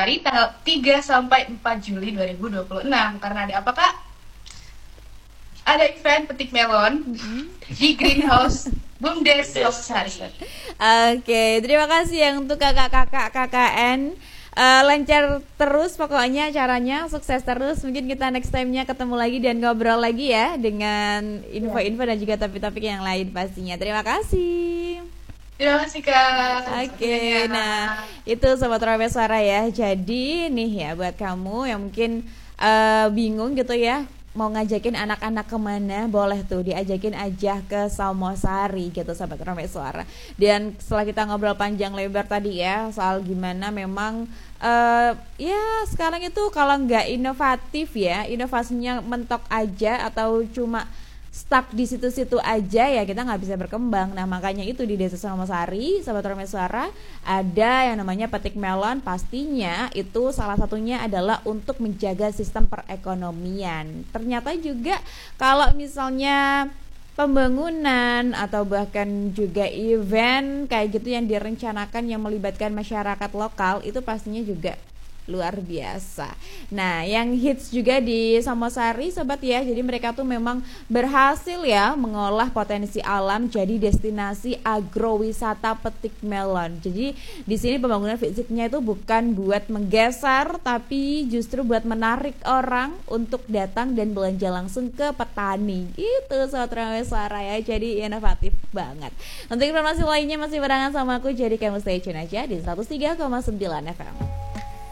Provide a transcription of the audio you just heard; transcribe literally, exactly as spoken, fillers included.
Samosari tanggal tiga sampai empat Juli dua ribu dua puluh enam. Karena ada apa, Kak? Ada event petik melon mm-hmm. di Greenhouse Bumdes Samosari. Oke, terima kasih yang untuk kakak-kakak K K N. Uh, lancar terus pokoknya acaranya, sukses terus. Mungkin kita next time-nya ketemu lagi dan ngobrol lagi ya dengan info-info dan juga topik-topik yang lain pastinya. Terima kasih. Terima kasih, Kak. Oke, okay, nah itu Sobat Rame Suara ya. Jadi nih ya buat kamu yang mungkin uh, bingung gitu ya, mau ngajakin anak-anak kemana, boleh tuh diajakin aja ke Samosari gitu Sobat Rame Suara. Dan setelah kita ngobrol panjang lebar tadi ya soal gimana memang uh, ya sekarang itu kalau nggak inovatif ya, inovasinya mentok aja atau cuma stuck di situ-situ aja ya kita nggak bisa berkembang. Nah makanya itu di Desa Samosari Sobat Rame Suara ada yang namanya petik melon. Pastinya itu salah satunya adalah untuk menjaga sistem perekonomian. Ternyata juga kalau misalnya pembangunan atau bahkan juga event kayak gitu yang direncanakan yang melibatkan masyarakat lokal itu pastinya juga luar biasa. Nah, yang hits juga di Samosari Sobat ya. Jadi mereka tuh memang berhasil ya mengolah potensi alam jadi destinasi agrowisata petik melon. Jadi di sini pembangunan fisiknya itu bukan buat menggeser tapi justru buat menarik orang untuk datang dan belanja langsung ke petani. Gitu Sobat Rame Suara ya. Jadi inovatif banget. Untuk informasi lainnya masih barengan sama aku, jadi kamu stay tune aja di seratus tiga koma sembilan F M.